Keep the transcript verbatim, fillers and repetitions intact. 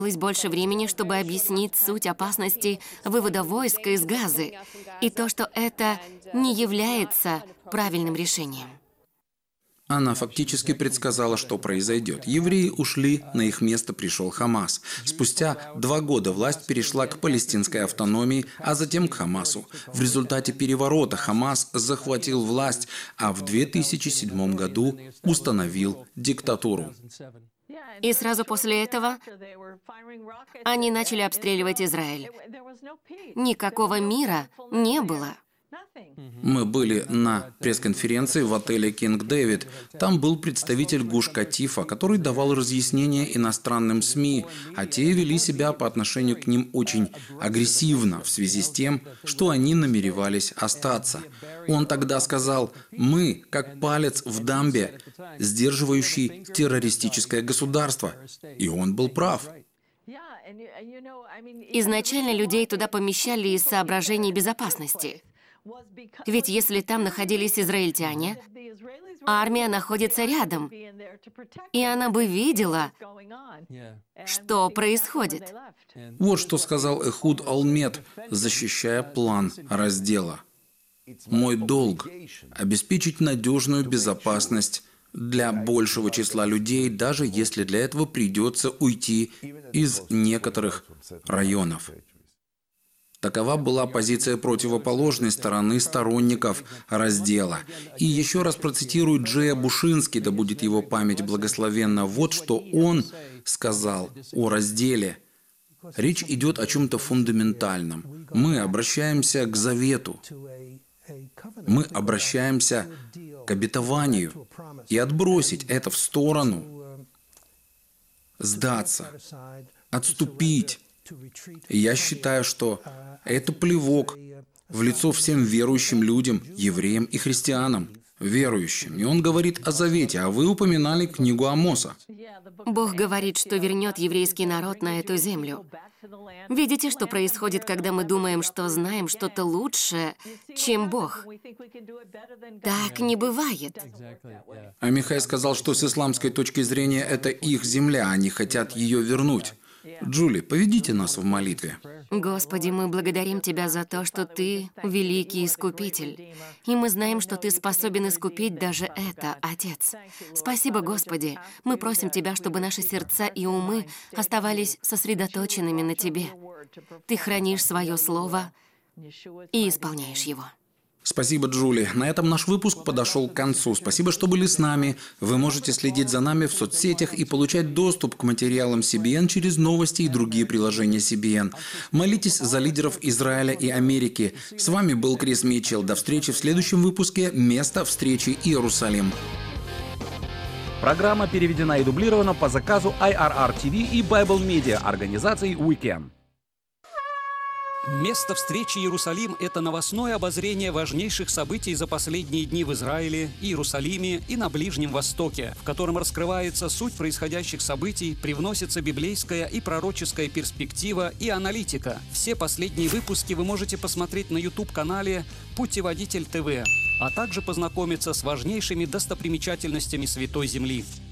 больше времени, чтобы объяснить суть опасности вывода войск из Газы и то, что это не является правильным решением. Она фактически предсказала, что произойдет. Евреи ушли, на их место пришел Хамас. Спустя два года власть перешла к палестинской автономии, а затем к Хамасу. В результате переворота Хамас захватил власть, а в две тысячи седьмом году установил диктатуру. И сразу после этого они начали обстреливать Израиль. Никакого мира не было. Мы были на пресс-конференции в отеле «Кинг Дэвид». Там был представитель Гуш-Катифа, который давал разъяснения иностранным СМИ, а те вели себя по отношению к ним очень агрессивно в связи с тем, что они намеревались остаться. Он тогда сказал: «Мы, как палец в дамбе, сдерживающий террористическое государство». И он был прав. Изначально людей туда помещали из соображений безопасности. Ведь если там находились израильтяне, армия находится рядом, и она бы видела, что происходит. Вот что сказал Эхуд Олмет, защищая план раздела. «Мой долг – обеспечить надежную безопасность для большего числа людей, даже если для этого придется уйти из некоторых районов». Такова была позиция противоположной стороны сторонников раздела. И еще раз процитирую Джея Бушински, да будет его память благословенна. Вот что он сказал о разделе. Речь идет о чем-то фундаментальном. Мы обращаемся к завету. Мы обращаемся к обетованию. И отбросить это в сторону, сдаться, отступить. Я считаю, что это плевок в лицо всем верующим людям, евреям и христианам, верующим. И он говорит о завете, а вы упоминали книгу Амоса. Бог говорит, что вернет еврейский народ на эту землю. Видите, что происходит, когда мы думаем, что знаем что-то лучше, чем Бог? Так не бывает. А Михай сказал, что с исламской точки зрения это их земля, они хотят ее вернуть. Джули, поведите нас в молитве. Господи, мы благодарим Тебя за то, что Ты великий Искупитель. И мы знаем, что Ты способен искупить даже это, Отец. Спасибо, Господи. Мы просим Тебя, чтобы наши сердца и умы оставались сосредоточенными на Тебе. Ты хранишь Свое Слово и исполняешь его. Спасибо, Джули. На этом наш выпуск подошел к концу. Спасибо, что были с нами. Вы можете следить за нами в соцсетях и получать доступ к материалам си би эн через новости и другие приложения си би эн. Молитесь за лидеров Израиля и Америки. С вами был Крис Митчелл. До встречи в следующем выпуске «Место встречи Иерусалим». Программа переведена и дублирована по заказу ай ар ар ти ви и Bible Media организации Weekend. Место встречи Иерусалим – это новостное обозрение важнейших событий за последние дни в Израиле, Иерусалиме и на Ближнем Востоке, в котором раскрывается суть происходящих событий, привносится библейская и пророческая перспектива и аналитика. Все последние выпуски вы можете посмотреть на YouTube-канале «Путеводитель ТВ», а также познакомиться с важнейшими достопримечательностями Святой Земли.